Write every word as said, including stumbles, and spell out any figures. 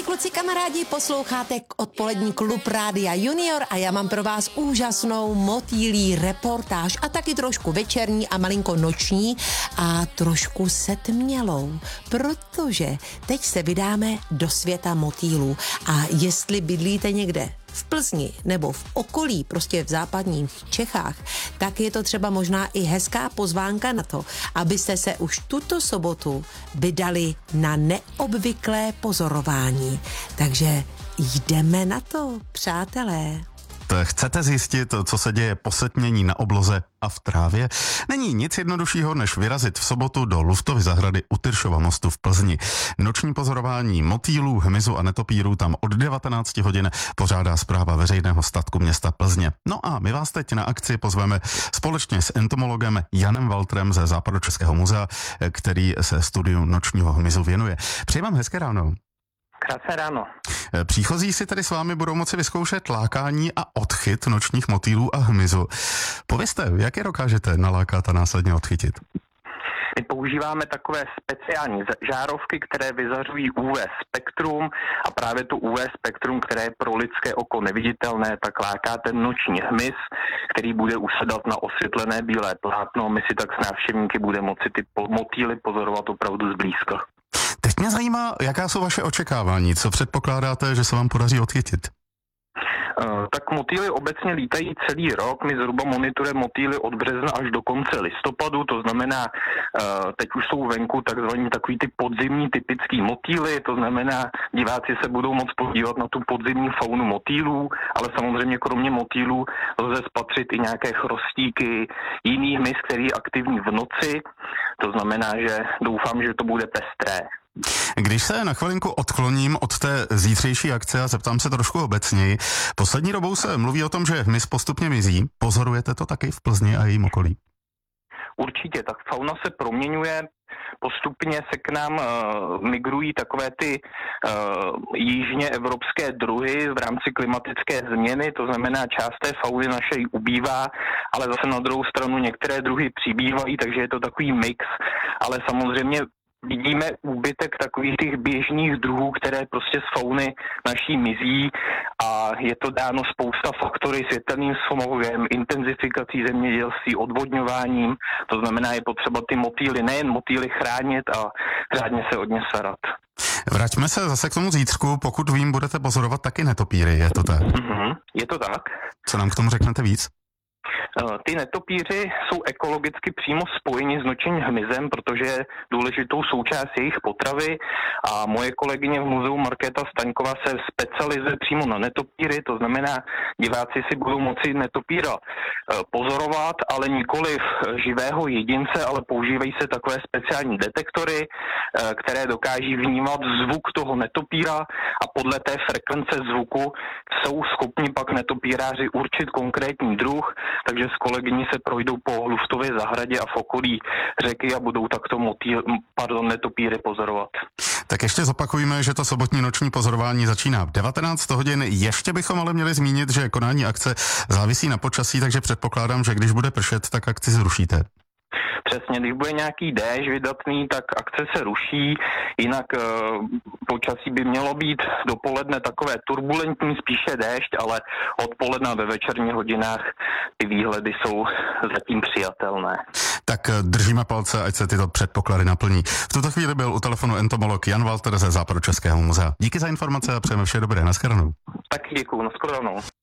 kluci, kamarádi, posloucháte odpolední klub Rádia Junior a já mám pro vás úžasnou motýlí reportáž a taky trošku večerní a malinko noční a trošku setmělou, protože teď se vydáme do světa motýlů a jestli bydlíte někde v Plzni nebo v okolí, prostě v západních Čechách, tak je to třeba možná i hezká pozvánka na to, abyste se už tuto sobotu vydali na neobvyklé pozorování. Takže jdeme na to, přátelé. Chcete zjistit, co se děje po setmění na obloze a v trávě? Není nic jednoduššího, než vyrazit v sobotu do Luftovy zahrady u Tyršova mostu v Plzni. Noční pozorování motýlů, hmyzu a netopírů tam od devatenácti hodin pořádá správa veřejného statku města Plzně. No a my vás teď na akci pozveme společně s entomologem Janem Waltrem ze Západočeského muzea, který se studiu nočního hmyzu věnuje. Přeji vám hezké ráno. Krásné ráno. Příchozí si tedy s vámi budou moci vyzkoušet lákání a odchyt nočních motýlů a hmyzu. Povězte, jak je dokážete nalákat a následně odchytit? My používáme takové speciální žárovky, které vyzařují U V spektrum a právě to U V spektrum, které je pro lidské oko neviditelné, tak láká ten noční hmyz, který bude usedat na osvětlené bílé plátno. My si tak s návštěvníky budeme moci ty motýly pozorovat opravdu zblízka. Teď mě zajímá, jaká jsou vaše očekávání, co předpokládáte, že se vám podaří odchytit? Uh, tak motýly obecně lítají celý rok, my zhruba monitorujeme motýly od března až do konce listopadu, to znamená, uh, teď už jsou venku takzvaní takový ty podzimní typický motýly, to znamená, diváci se budou moct podívat na tu podzimní faunu motýlů, ale samozřejmě kromě motýlů lze spatřit i nějaké chrostíky, jiný hmyz, který je aktivní v noci, to znamená, že doufám, že to bude pestré. Když se na chvilinku odkloním od té zítřejší akce a zeptám se trošku obecněji, poslední dobou se mluví o tom, že hmyz postupně mizí. Pozorujete to taky v Plzni a jejím okolí? Určitě, tak fauna se proměňuje, postupně se k nám uh, migrují takové ty uh, jižně evropské druhy v rámci klimatické změny, to znamená část té fauny naše ubývá, ale zase na druhou stranu některé druhy přibývají, takže je to takový mix, ale samozřejmě vidíme úbytek takových těch běžných druhů, které prostě z fauny naší mizí a je to dáno spousta faktory, světelným smohem, intenzifikací zemědělství, odvodňováním, to znamená, je potřeba ty motýly, nejen motýly chránit a řádně se od ně starat. Vraťme se zase k tomu zítřku, pokud vím, budete pozorovat taky netopíry, je to tak? Mm-hmm, je to tak. Co nám k tomu řeknete víc? Ty netopíři jsou ekologicky přímo spojeni s nočním hmyzem, protože je důležitou součást jejich potravy a moje kolegyně v muzeu Markéta Staňková se specializuje přímo na netopíry, to znamená, diváci si budou moci netopíra pozorovat, ale nikoliv živého jedince, ale používají se takové speciální detektory, které dokáží vnímat zvuk toho netopíra a podle té frekvence zvuku jsou schopni pak netopíráři určit konkrétní druh, takže s kolegyní se projdou po Luftově zahradě a v okolí řeky a budou takto motýl, pardon, netopíry pozorovat. Tak ještě zopakujeme, že to sobotní noční pozorování začíná v devatenáct hodin. Ještě bychom ale měli zmínit, že konání akce závisí na počasí, takže předpokládám, že když bude pršet, tak akci zrušíte. Přesně, když bude nějaký déšť vydatný, tak akce se ruší, jinak e, počasí by mělo být dopoledne takové turbulentní, spíše déšť, ale odpoledne ve večerních hodinách ty výhledy jsou zatím přijatelné. Tak držíme palce, ať se tyto předpoklady naplní. V tuto chvíli byl u telefonu entomolog Jan Walter ze Západočeského muzea. Díky za informace a přejeme vše dobré, nashledanou. Taky děkuju, nashledanou.